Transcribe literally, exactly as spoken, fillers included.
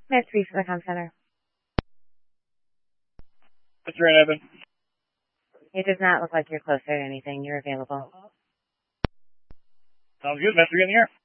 Miss Reese for the Com Center. Mister Aaron Evan. It does not look like you're close to anything. You're available. Sounds good. Mister in the air.